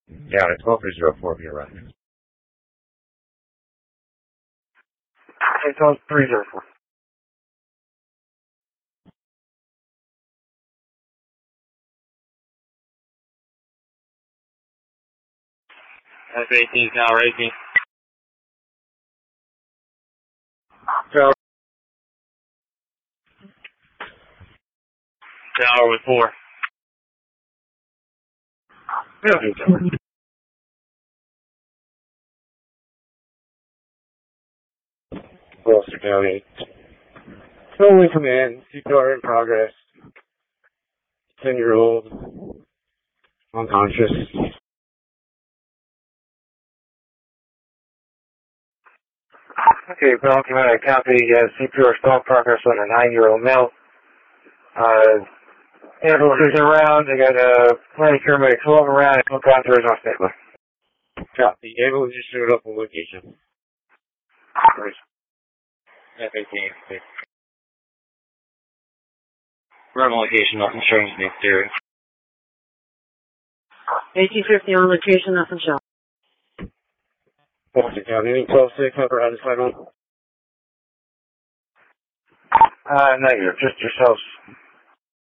Yeah, it's 12304, you're right. It's 12304. F-18 Tower 18. Tower with 4. Gloucester County. Only command, CPR in progress. 10-year-old. Unconscious. Okay, Brown Command, I copy. CPR stall progress on a 9-year-old male. Ambulance is around. They got plenty of paramedics all around. No contours on standby. Copy. Ambulance just showed up on location. F-18. We're on location, nothing strange in the exterior. 1850 on location, nothing shown. Gloucester County, any 12-6, cover out of sight on? Negative, just yourselves.